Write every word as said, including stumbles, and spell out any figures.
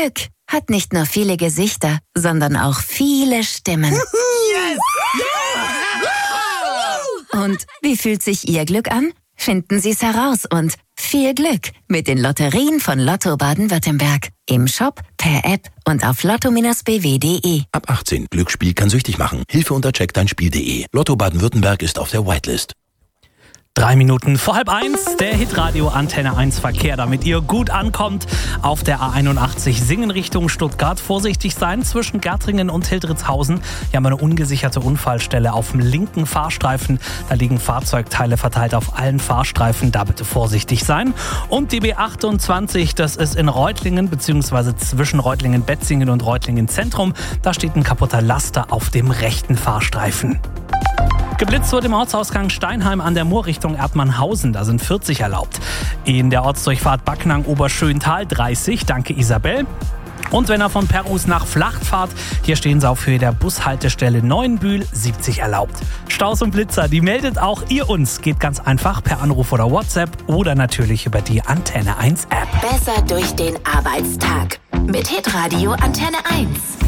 Glück hat nicht nur viele Gesichter, sondern auch viele Stimmen. Yes! Und wie fühlt sich Ihr Glück an? Finden Sie es heraus und viel Glück mit den Lotterien von Lotto Baden-Württemberg. Im Shop, per App und auf lotto Bindestrich b w punkt d e. Ab achtzehn. Glücksspiel kann süchtig machen. Hilfe unter check dein Spiel punkt de. Lotto Baden-Württemberg ist auf der Whitelist. Drei Minuten vor halb eins, der Hitradio Antenne eins Verkehr, damit ihr gut ankommt. Auf der A einundachtzig Singen Richtung Stuttgart. Vorsichtig sein zwischen Gärtringen und Hildritzhausen. Hier haben wir eine ungesicherte Unfallstelle auf dem linken Fahrstreifen. Da liegen Fahrzeugteile verteilt auf allen Fahrstreifen. Da bitte vorsichtig sein. Und die B achtundzwanzig, das ist in Reutlingen bzw. zwischen Reutlingen-Betzingen und Reutlingen-Zentrum. Da steht ein kaputter Laster auf dem rechten Fahrstreifen. Geblitzt wird im Ortsausgang Steinheim an der Mur Richtung Erdmannhausen. Da sind vierzig erlaubt. In der Ortsdurchfahrt Backnang-Oberschöntal dreißig. Danke Isabel. Und wenn er von Perus nach Flacht fahrt, hier stehen sie auf Höhe der Bushaltestelle Neuenbühl, siebzig erlaubt. Staus und Blitzer, die meldet auch ihr uns. Geht ganz einfach per Anruf oder WhatsApp oder natürlich über die Antenne eins App. Besser durch den Arbeitstag mit Hitradio Antenne eins.